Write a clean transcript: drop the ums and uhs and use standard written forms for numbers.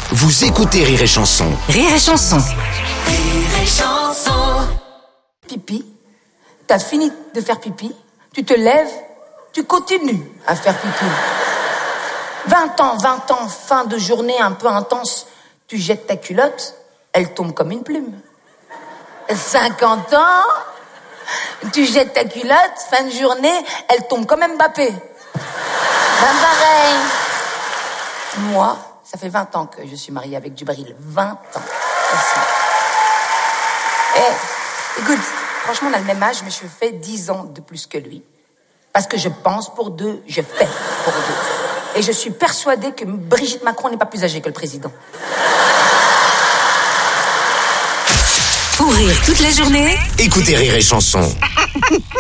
Vous écoutez Rire et Chanson. Rire et Chanson. Rire et Chanson. Pipi, t'as fini de faire pipi, tu te lèves, tu continues à faire pipi. 20 ans, fin de journée un peu intense, tu jettes ta culotte, elle tombe comme une plume. 50 ans, tu jettes ta culotte, fin de journée, elle tombe comme Mbappé. Ben pareil. Moi, ça fait 20 ans que je suis mariée avec Djibril. 20 ans. Écoute, franchement, on a le même âge, mais je fais 10 ans de plus que lui. Parce que je pense pour deux, je fais pour deux. Et je suis persuadée que Brigitte Macron n'est pas plus âgée que le président. Pour rire toute la journée, Écoutez Rire et Chanson.